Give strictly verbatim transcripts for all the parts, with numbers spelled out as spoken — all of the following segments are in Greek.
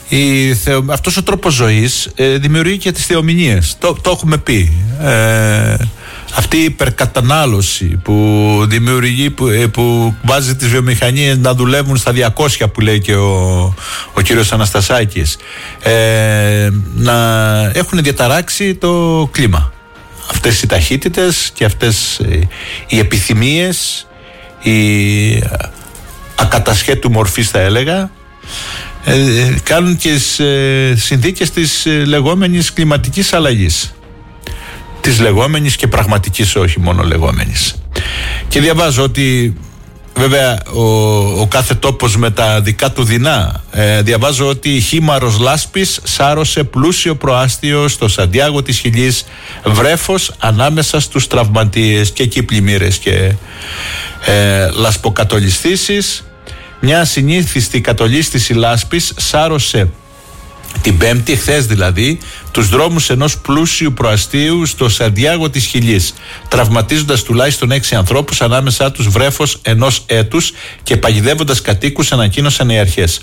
Η θεο... αυτός ο τρόπος ζωής ε, δημιουργεί και τις θεομηνίες. Το, το έχουμε πει. Ε, αυτή η υπερκατανάλωση που δημιουργεί, που, ε, που βάζει τις βιομηχανίες να δουλεύουν στα διακόσια που λέει και ο, ο κύριος Αναστασάκης, ε, να έχουν διαταράξει το κλίμα. Αυτές οι ταχύτητες και αυτές ε, οι επιθυμίες, η ακατασχέτου μορφής θα έλεγα, ε, κάνουν και τις ε, συνθήκες της ε, λεγόμενης κλιματικής αλλαγής, της λεγόμενης και πραγματικής, όχι μόνο λεγόμενης. Και διαβάζω ότι βέβαια ο, ο κάθε τόπος με τα δικά του δεινά. ε, διαβάζω ότι χήμαρος λάσπης σάρωσε πλούσιο προάστιο στο Σαντιάγο της Χιλής, βρέφος ανάμεσα στους τραυματίες, και εκεί πλημμύρες και ε, λασποκατολιστήσεις. Μια συνήθιστη κατολίστηση λάσπης σάρωσε την Πέμπτη, χθες δηλαδή, τους δρόμους ενός πλούσιου προαστίου στο Σαντιάγο της Χιλής, τραυματίζοντας τουλάχιστον έξι ανθρώπους, ανάμεσά τους βρέφος ενός έτους, και παγιδεύοντας κατοίκους, ανακοίνωσαν οι αρχές.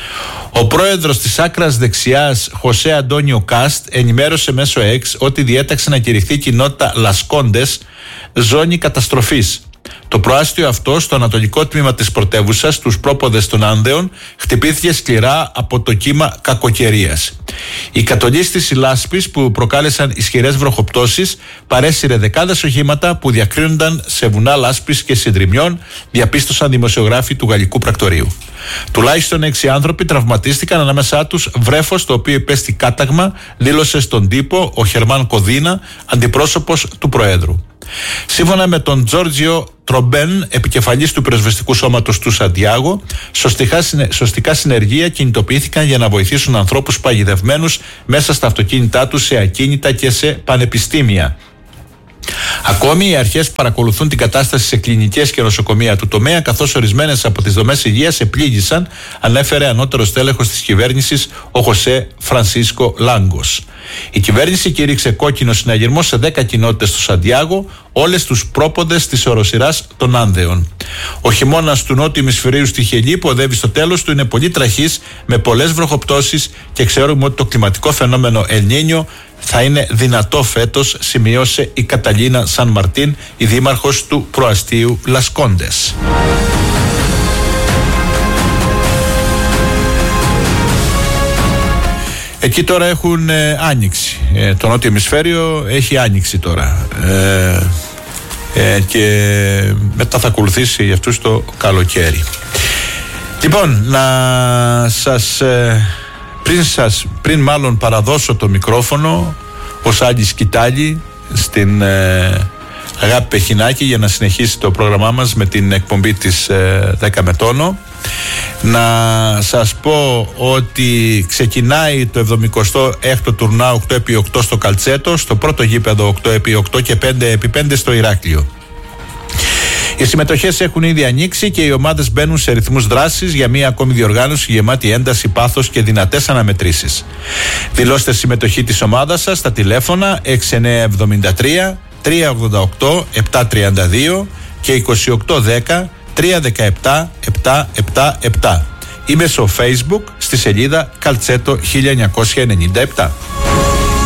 Ο πρόεδρος της άκρας δεξιάς, Χωσέ Αντώνιο Κάστ, ενημέρωσε μέσω X ότι διέταξε να κηρυχθεί κοινότητα Λασκόντες ζώνη καταστροφής. Το προάστιο αυτό, στο ανατολικό τμήμα της πρωτεύουσας, στους πρόποδες των Άνδεων, χτυπήθηκε σκληρά από το κύμα κακοκαιρίας. Η κατολίστηση λάσπης, που προκάλεσαν ισχυρές βροχοπτώσεις, παρέσυρε δεκάδες οχήματα που διακρίνονταν σε βουνά λάσπης και συντριμιών, διαπίστωσαν δημοσιογράφοι του Γαλλικού Πρακτορείου. Τουλάχιστον έξι άνθρωποι τραυματίστηκαν, ανάμεσά τους βρέφος, το οποίο υπέστη κάταγμα, δήλωσε στον τύπο ο Χερμάν Κοδίνα, αντιπρόσωπος του Προέδρου. Σύμφωνα με τον Τζόρτζιο Τρομπέν, επικεφαλής του πυροσβεστικού σώματος του Σαντιάγο, σωστικά συνεργεία κινητοποιήθηκαν για να βοηθήσουν ανθρώπους παγιδευμένους μέσα στα αυτοκίνητά τους, σε ακίνητα και σε πανεπιστήμια. Ακόμη, οι αρχές παρακολουθούν την κατάσταση σε κλινικές και νοσοκομεία του τομέα, καθώς ορισμένες από τις δομές υγείας επλήγησαν, ανέφερε ανώτερος τέλεχος της κυβέρνησης, ο Χωσέ Φρανσίσκο Λάγκος. Η κυβέρνηση κήρυξε κόκκινο συναγερμό σε δέκα κοινότητες του Σαντιάγο, όλες τους πρόποδες της οροσειράς των Άνδεων. Ο χειμώνας του νότιου ημισφαιρίου στη Χιλή, που οδεύει στο τέλος του, είναι πολύ τραχής, με πολλές βροχοπτώσεις, και ξέρουμε ότι το κλιματικό φαινόμενο El Niño θα είναι δυνατό φέτος, σημείωσε η Καταλίνα Σαν Μαρτίν, η δήμαρχος του προαστίου Λασκόντες. Εκεί τώρα έχουν ε, άνοιξη. Ε, το νότιο ημισφαίριο έχει άνοιξη τώρα. Ε, ε, και μετά θα ακολουθήσει για αυτούς το καλοκαίρι. Λοιπόν, να σας... Ε, πριν, σας, πριν μάλλον παραδώσω το μικρόφωνο ως άλλη σκητάλη στην ε, Αγάπη Πεχινάκη για να συνεχίσει το πρόγραμμά μας με την εκπομπή της ε, δέκα με τόνο, να σας πω ότι ξεκινάει το εβδομηκοστό έκτο τουρνά οκτώ επί οκτώ στο Καλτσέτο, στο πρώτο γήπεδο οκτώ επί οκτώ και πέντε επί πέντε στο Ηράκλειο. Οι συμμετοχές έχουν ήδη ανοίξει και οι ομάδες μπαίνουν σε ρυθμούς δράσης για μια ακόμη διοργάνωση γεμάτη ένταση, πάθος και δυνατές αναμετρήσεις. Δηλώστε συμμετοχή της ομάδας σας στα τηλέφωνα έξι εννιά εβδομήντα τρία τρία ογδόντα οκτώ επτακόσια τριάντα δύο και είκοσι οκτώ δέκα τρία δεκαεπτά επτακόσια εβδομήντα επτά ή μέσω Facebook στη σελίδα Καλτσέτο χίλια εννιακόσια ενενήντα επτά.